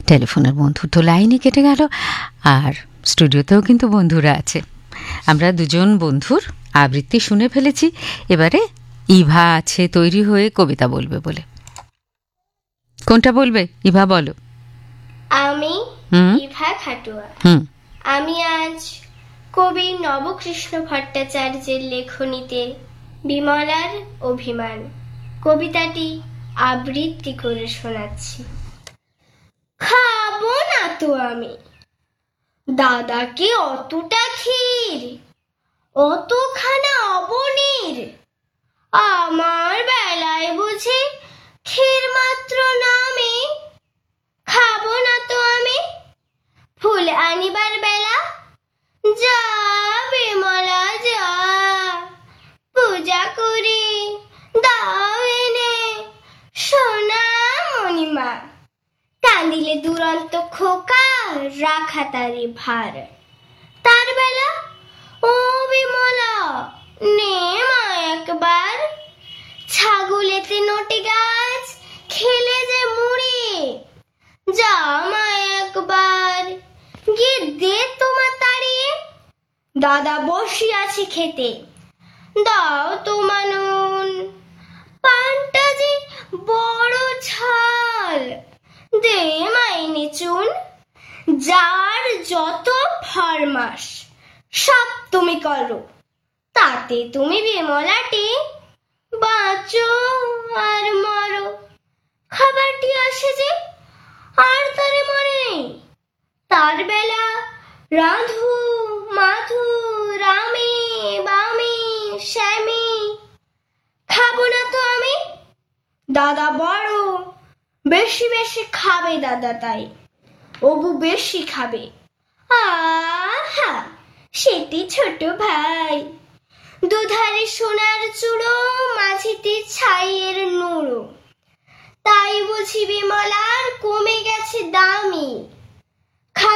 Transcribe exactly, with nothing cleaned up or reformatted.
টেলিফোনের বন্ধু তো লাইনে কেটে গেল, আর স্টুডিওতেও কিন্তু বন্ধুরা আছে। আমরা দুজন বন্ধুর আবৃত্তি শুনে ফেলেছি। এবারে ইভা আছে তৈরি হয়ে কবিতা বলবে বলে। কোনটা বলবে ইভা, বলো। আমি ইভা খাটুয়া। হুম আমি আজ কবি নবকৃষ্ণ ভট্টাচার্যের লেখনীতে বিমলার অভিমান কবিতাটি আবৃত্তি করে শোনাচ্ছি। খাবো না তো আমি দাদাকে অতটা ক্ষীর, অতখানা অবনীর, আমার বেলায় বুঝি ক্ষীর মাত্র নামে। খাবো না তো আমি ফুল আনিবার বেলা, যা বিমলা যা, পূজা করি দাও এনে সোনা মণিমা, কান্দিলে দুরন্ত খোকা রাখা তারি ভার। তার বেলা ও বিমলা নে মা একবার, ছাগলেতে নটি গাছ খেলে যে মুড়ি, যা মা একবার গিয়ে দে তোমার তাড়িয়ে। দাদা বসি আছে খেতে, দাও তোমার নুন, পানটা যে বড় ঝাল, দে মাইনে চুন। যার যত ফরমাস সব তুমি করো, তাতে তুমি বিমলাটি বাঁচো আর মরো। খাবারটি আসে যে আর তারে মরে নেই, তার বেলা রাধু মাধু রামে বামে শ্যামে। খাবো না তো আমি দাদা বড় বেশি বেশি খাবে, দাদা তাই অবু বেশি খাবে। আহা সেটি ছোট ভাই, দুধারে সোনার চূড়ো, মাঝিতে ছাইয়ের নুড়ো, তাই বুঝি বিমলার কমে গেছে দামি।